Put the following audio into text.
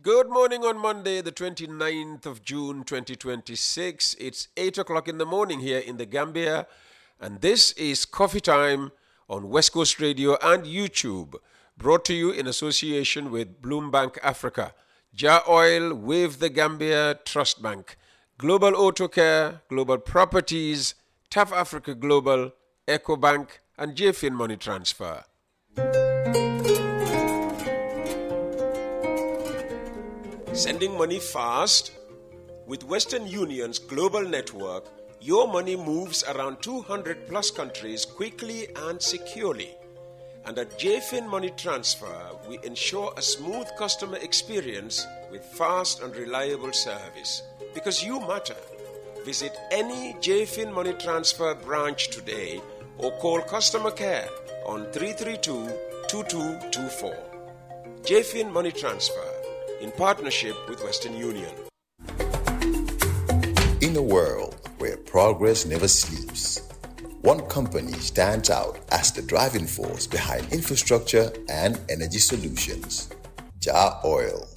Good morning on Monday, the 29th of June 2026. It's 8 o'clock in the morning here in the Gambia, and this is Coffee Time on West Coast Radio and YouTube, brought to you in association with Bloombank Africa, Jar Oil, Wave the Gambia, Trust Bank, Global Auto Care, Global Properties, TAF Africa Global, EcoBank, and JFIN Money Transfer. Sending money fast? With Western Union's global network, your money moves around 200 plus countries quickly and securely. And at JFIN Money Transfer, we ensure a smooth customer experience with fast and reliable service. Because you matter. Visit any JFIN Money Transfer branch today or call customer care on 332-2224. JFIN Money Transfer, in partnership with Western Union. In a world where progress never sleeps, one company stands out as the driving force behind infrastructure and energy solutions: Jar Oil.